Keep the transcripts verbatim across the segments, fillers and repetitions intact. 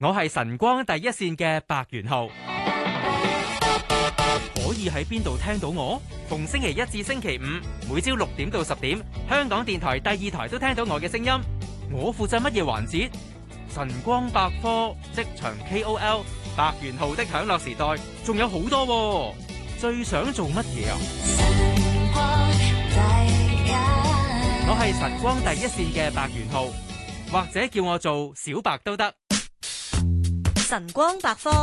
我係晨光第一線嘅白元浩，可以喺邊度聽到我？逢星期一至星期五，每朝六點到十點，香港電台第二台都聽到我嘅聲音。我負責乜嘢環節？晨光百科、職場 K O L、白元浩的享樂時代，仲有好多喎。最想做乜嘢啊？我係晨光第一線嘅白元浩，或者叫我做小白都得。 晨光百科，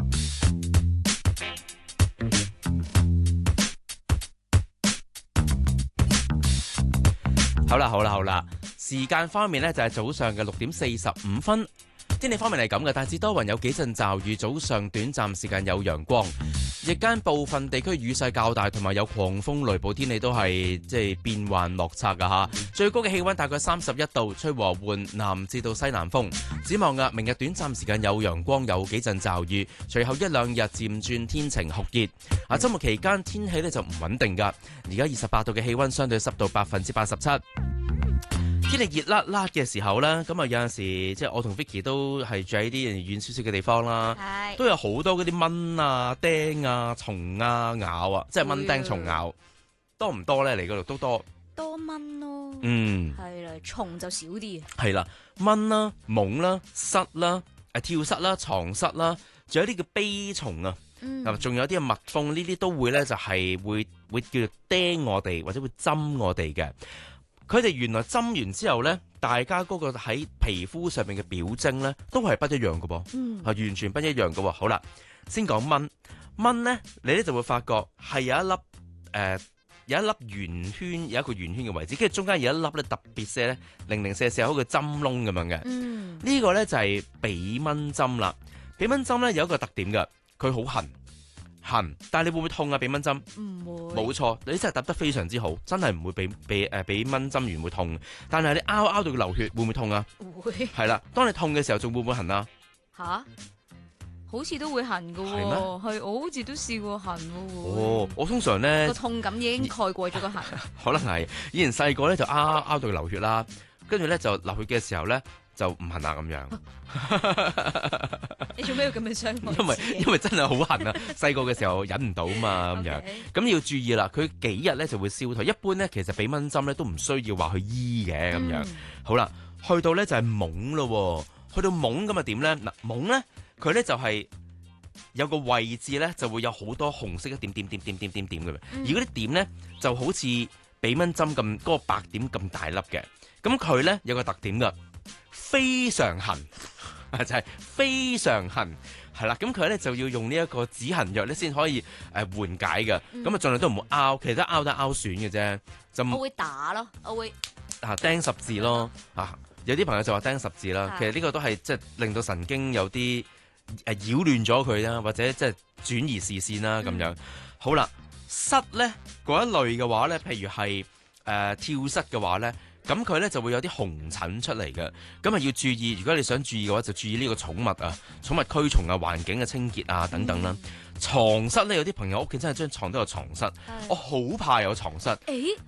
好啦好啦好啦，時間方面呢，就係早上嘅六點四十五分。天氣方面係咁嘅，大致多雲，有幾陣驟雨，早上短暫時間有陽光，日間部分地區雨勢較大，同埋有狂風雷暴，天氣都係即係變幻莫測噶吓。最高嘅氣溫大概三十一度，吹和緩南至到西南風。展望啊，明日短暫時間有陽光，有幾陣驟雨，隨後一兩日漸轉天晴酷熱。啊，周末期間天氣呢就唔穩定噶。而家二十八度嘅氣溫，相對濕度百分之八十七。天氣熱辣辣嘅時候呢，咁啊有陣時即係我同 Vicky 都係住喺啲遠少少嘅地方啦，都有好多嗰啲蚊啊、釘啊、蟲啊咬啊，即係蚊釘蟲咬，多唔多呢？嚟嗰度都多， 多蚊咯， 嗯， 係啦，蟲就少啲， 係啦，蚊啦、蠓啦、虱啦、誒跳蚤啦、床虱啦，仲有啲叫蜱蟲啊，嗱，仲有啲蜜蜂，呢啲都會呢，就係會會叫做釘我哋或者會針我哋嘅。佢哋原來針完之後呢，大家嗰個喺皮膚上面嘅表徵呢，都係不一樣嘅噃，係、嗯、完全不一樣嘅喎。好啦，先講蚊，蚊呢，你咧就會發覺係有一粒誒、呃、有一粒圓圈，有一個圓圈嘅位置，跟住中間有一粒咧特別些咧零零舍舍好似針窿咁樣嘅。呢、嗯呢個呢，就係比蚊針啦。比蚊針呢，有一個特點嘅，佢好痕。痕，但係你會唔會痛啊？俾蚊針唔會，冇錯，你真係答得非常之好，真係唔會俾俾誒俾蚊針完會痛。但係你拗拗到佢流血，會唔會痛啊？會，係啦。當你痛嘅時候，仲會唔會痕啊？ 吓，好似都會痕噶，係咩？係我好似都試過痕噶。 哦，我通常咧個痛感已經蓋過咗個痕。 可能係以前細個咧就拗拗拗到佢流血啦，跟住咧就流血嘅時候咧就唔痕啊咁樣。 你做咩要咁樣傷害？ 因為因為真係好痕啊！細個嘅時候忍唔到嘛咁樣，咁、okay. 要注意啦。佢幾日咧就會消退。一般咧其實俾蚊針咧都唔需要話去醫嘅咁樣。嗯、好啦，去到咧就係蠓咯。去到蠓咁啊點咧？嗱，蠓咧佢咧就係、是、有個位置咧就會有好多紅色一點點點點點點點嘅。嗯、而嗰啲點咧就好似俾蚊針咁嗰個白點咁大粒嘅。咁佢咧有個特點噶，非常痕。就係、是、非常痕，係啦，咁佢咧就要用呢一個止痕藥咧先可以誒緩解嘅，咁、嗯、啊盡量都唔好拗，其實都拗得拗損嘅啫。就我會打咯，我會啊釘十字咯，啊有啲朋友就話釘十字啦，其實呢個都係即係令到神經有啲誒擾亂咗佢啦，或者即係轉移視線啦咁樣。好啦，虱咧嗰一類嘅話咧，譬如係誒、呃、跳虱嘅話咧。咁佢咧就會有啲紅疹出嚟嘅，咁啊要注意。如果你想注意嘅話，就注意呢個寵物啊、寵物驅蟲啊、環境嘅清潔啊等等啦。嗯、床虱咧，有啲朋友屋企真係張床都有床虱，我好怕有床虱。欸